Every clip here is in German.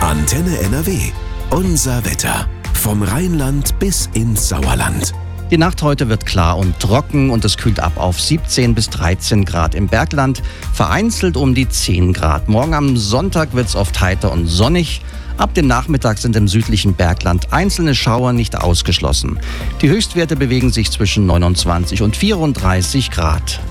Antenne NRW. Unser Wetter. Vom Rheinland bis ins Sauerland. Die Nacht heute wird klar und trocken und es kühlt ab auf 17 bis 13 Grad im Bergland, vereinzelt um die 10 Grad. Morgen am Sonntag wird es oft heiter und sonnig. Ab dem Nachmittag sind im südlichen Bergland einzelne Schauer nicht ausgeschlossen. Die Höchstwerte bewegen sich zwischen 29 und 34 Grad.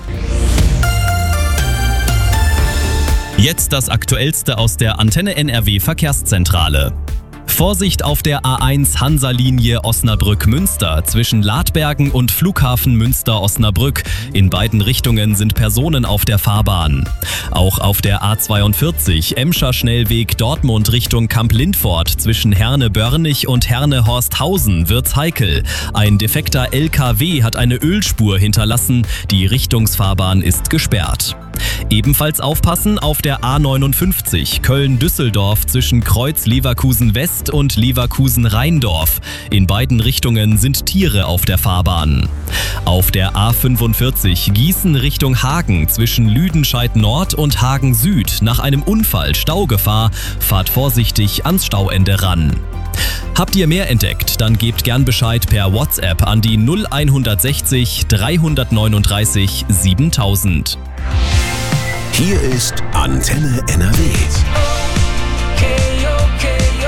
Jetzt das Aktuellste aus der Antenne NRW Verkehrszentrale. Vorsicht auf der A1 Hansa-Linie Osnabrück-Münster zwischen Ladbergen und Flughafen Münster-Osnabrück. In beiden Richtungen sind Personen auf der Fahrbahn. Auch auf der A42 Emscher Schnellweg Dortmund Richtung Kamp-Lindfort zwischen Herne-Börnich und Herne-Horsthausen wird's heikel. Ein defekter LKW hat eine Ölspur hinterlassen. Die Richtungsfahrbahn ist gesperrt. Ebenfalls aufpassen auf der A59 Köln-Düsseldorf zwischen Kreuz-Leverkusen-West und Leverkusen-Rheindorf. In beiden Richtungen sind Tiere auf der Fahrbahn. Auf der A45 Gießen Richtung Hagen zwischen Lüdenscheid-Nord und Hagen-Süd nach einem Unfall Staugefahr. Fahrt vorsichtig ans Stauende ran. Habt ihr mehr entdeckt, dann gebt gern Bescheid per WhatsApp an die 0160 339 7000. Hier ist Antenne NRW.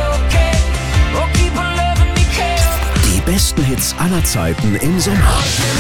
Die besten Hits aller Zeiten im Sommer.